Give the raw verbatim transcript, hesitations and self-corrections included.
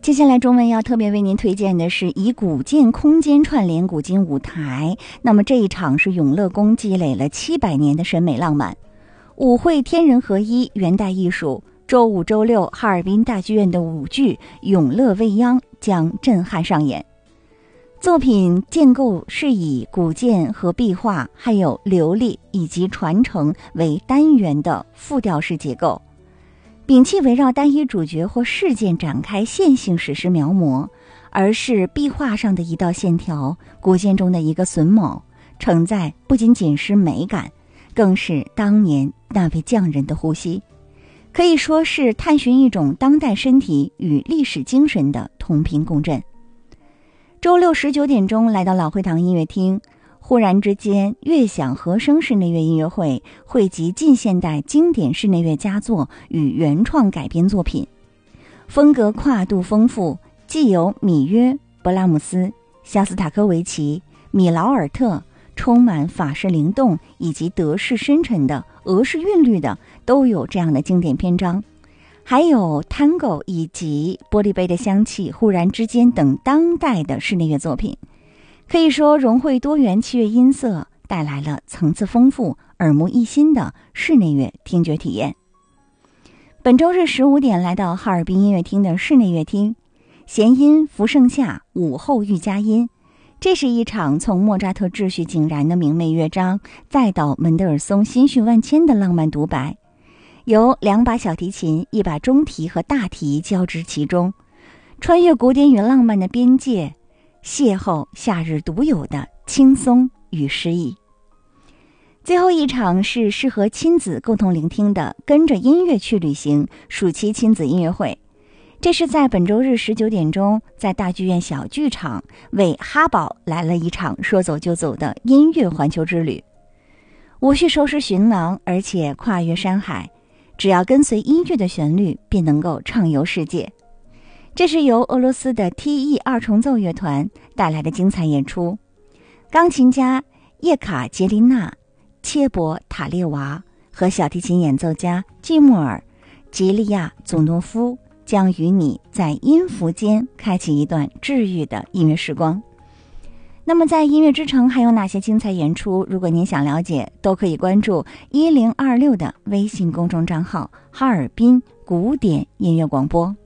接下来中文要特别为您推荐的是以古建空间串联古今舞台。那么这一场是永乐宫积累了七百年的审美浪漫，舞会天人合一，元代艺术。周五周六哈尔滨大剧院的舞剧《永乐未央》将震撼上演。作品建构是以古建和壁画还有流丽以及传承为单元的复调式结构，摒弃围绕单一主角或事件展开线性史诗描摹，而是壁画上的一道线条，古建中的一个榫卯，承载不仅仅是美感，更是当年那位匠人的呼吸，可以说是探寻一种当代身体与历史精神的同频共振。周六十九点钟来到老会堂音乐厅，忽然之间乐享和声室内乐音乐会汇集近现代经典室内乐佳作与原创改编作品，风格跨度丰富，既有米约、勃拉姆斯、肖斯塔科维奇、米劳尔特，充满法式灵动以及德式深沉的俄式韵律的都有这样的经典篇章，还有 Tango 以及玻璃杯的香气、忽然之间等当代的室内乐作品，可以说融汇多元器乐音色，带来了层次丰富、耳目一新的室内乐听觉体验。本周日十五点来到哈尔滨音乐厅的室内乐厅，弦音拂盛夏，午后愈佳音。这是一场从莫扎特秩序井然的明媚乐章，再到门德尔松心绪万千的浪漫独白，由两把小提琴、一把中提和大提交织其中，穿越古典与浪漫的边界，邂逅夏日独有的轻松与诗意。最后一场是适合亲子共同聆听的跟着音乐去旅行暑期亲子音乐会，这是在本周日十九点钟在大剧院小剧场为哈宝来了一场说走就走的音乐环球之旅，无需收拾寻廊，而且跨越山海，只要跟随音乐的旋律便能够畅游世界。这是由俄罗斯的 T E 二重奏乐团带来的精彩演出，钢琴家叶卡捷琳娜·切博塔列娃和小提琴演奏家季穆尔·吉利亚·祖诺夫将与你在音符间开启一段治愈的音乐时光。那么在音乐之城还有哪些精彩演出？如果您想了解，都可以关注一零二六的微信公众账号哈尔滨古典音乐广播。